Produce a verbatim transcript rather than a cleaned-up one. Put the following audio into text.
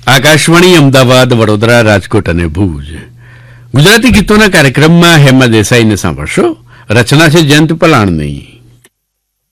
આકાશવાણી અમદાવાદ, વડોદરા, રાજકોટ અને ભુજ. ગુજરાતી ગીતોના કાર્યક્રમમાં હેમા દેસાઈને સાંભળશો. રચના છે જયંત પલાણની.